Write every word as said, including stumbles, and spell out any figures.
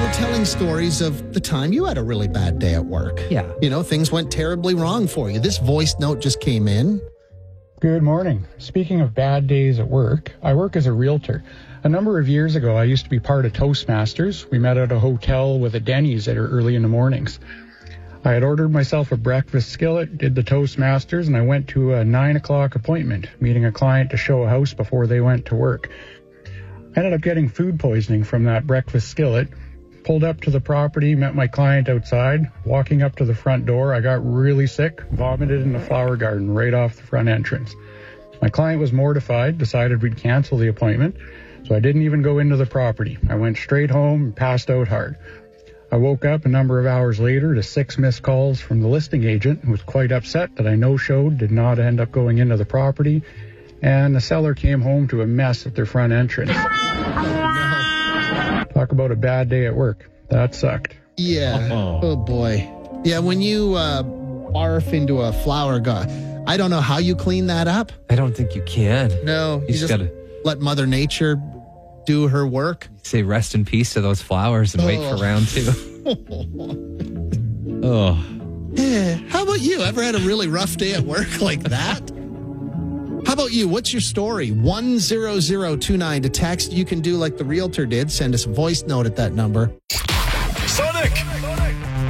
telling stories of the time you had a really bad day at work. Yeah. You know, things went terribly wrong for you. This voice note just came in. Good morning. Speaking of bad days at work, I work as a realtor. A number of years ago, I used to be part of Toastmasters. We met at a hotel with a Denny's at early in the mornings. I had ordered myself a breakfast skillet, did the Toastmasters, and I went to a nine o'clock appointment, meeting a client to show a house before they went to work. I ended up getting food poisoning from that breakfast skillet. Pulled up to the property, met my client outside. Walking up to the front door, I got really sick, vomited in the flower garden right off the front entrance. My client was mortified, decided we'd cancel the appointment, so I didn't even go into the property. I went straight home and passed out hard. I woke up a number of hours later to six missed calls from the listing agent, who was quite upset that I no-showed, did not end up going into the property, and the seller came home to a mess at their front entrance. Talk about a bad day at work. That sucked. Yeah. Oh. Oh, boy. Yeah, when you uh, barf into a flower garden, I don't know how you clean that up. I don't think you can. No, you, You just just gotta let Mother Nature do her work. say rest in peace to those flowers and wait Oh. for round two. Oh. Yeah. How about you? Ever had a really rough day at work like that? How about you? What's your story? one zero zero two nine to text. You can do like the realtor did. Send us a voice note at that number.